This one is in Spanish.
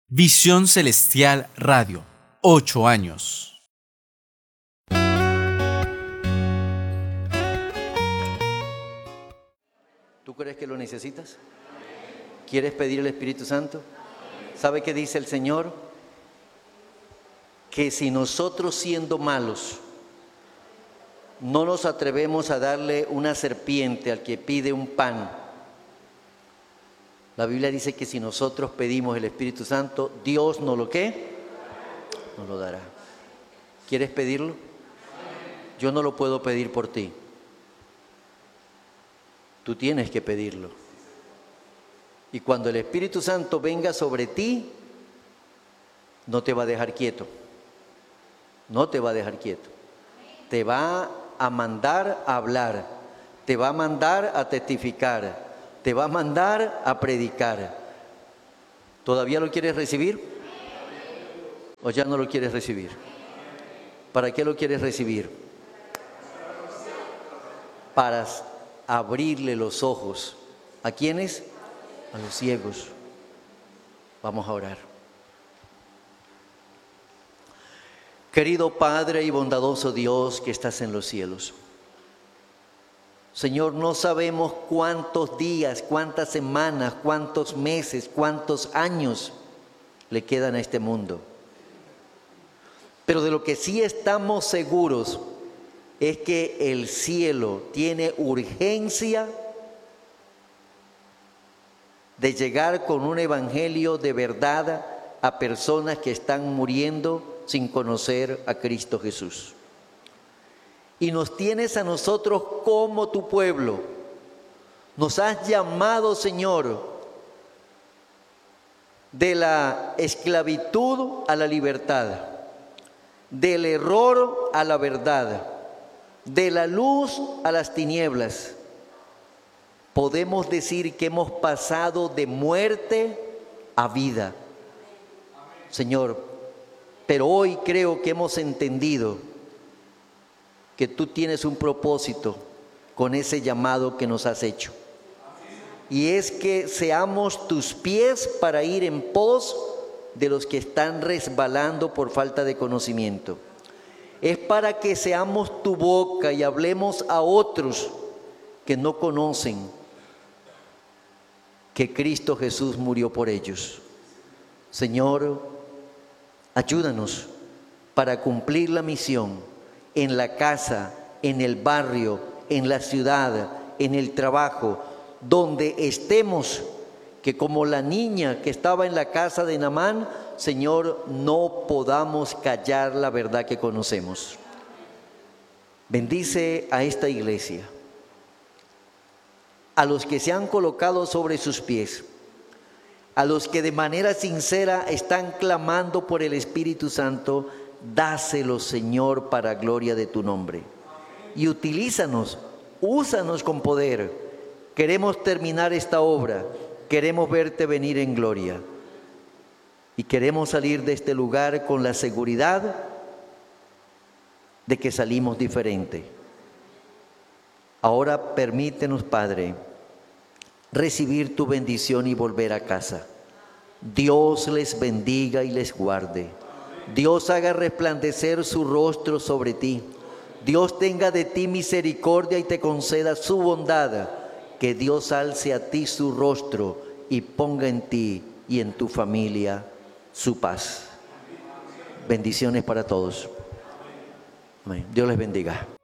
Visión Celestial Radio, 8 años. ¿Tú crees que lo necesitas? ¿Quieres pedir el Espíritu Santo? ¿Sabe qué dice el Señor? Que si nosotros, siendo malos, no nos atrevemos a darle una serpiente al que pide un pan, la Biblia dice que si nosotros pedimos el Espíritu Santo, Dios nos lo ¿qué? Nos lo dará. ¿Quieres pedirlo? Yo no lo puedo pedir por ti. Tú tienes que pedirlo. Y cuando el Espíritu Santo venga sobre ti, no te va a dejar quieto. No te va a dejar quieto. Te va a mandar a hablar. Te va a mandar a testificar. Te va a mandar a predicar. ¿Todavía lo quieres recibir? ¿O ya no lo quieres recibir? ¿Para qué lo quieres recibir? Para abrirle los ojos. ¿A quiénes? A los ciegos. Vamos a orar. Querido Padre y bondadoso Dios que estás en los cielos, Señor, no sabemos cuántos días, cuántas semanas, cuántos meses, cuántos años le quedan a este mundo. Pero de lo que sí estamos seguros es que el cielo tiene urgencia de llegar con un evangelio de verdad a personas que están muriendo sin conocer a Cristo Jesús. Y nos tienes a nosotros como tu pueblo. Nos has llamado, Señor, de la esclavitud a la libertad, del error a la verdad, de la luz a las tinieblas. Podemos decir que hemos pasado de muerte a vida, Señor, pero hoy creo que hemos entendido que tú tienes un propósito con ese llamado que nos has hecho. Y es que seamos tus pies para ir en pos de los que están resbalando por falta de conocimiento. Es para que seamos tu boca y hablemos a otros que no conocen que Cristo Jesús murió por ellos. Señor, ayúdanos para cumplir la misión en la casa, en el barrio, en la ciudad, en el trabajo, donde estemos, que como la niña que estaba en la casa de Naamán, Señor, no podamos callar la verdad que conocemos. Bendice a esta iglesia, a los que se han colocado sobre sus pies, a los que de manera sincera están clamando por el Espíritu Santo. Dáselo, Señor, para gloria de tu nombre. Y utilízanos, úsanos con poder. Queremos terminar esta obra, queremos verte venir en gloria. Y queremos salir de este lugar con la seguridad de que salimos diferente. Ahora permítenos, Padre, recibir tu bendición y volver a casa. Dios les bendiga y les guarde. Dios haga resplandecer su rostro sobre ti. Dios tenga de ti misericordia y te conceda su bondad. Que Dios alce a ti su rostro y ponga en ti y en tu familia su paz. Bendiciones para todos. Amén. Dios les bendiga.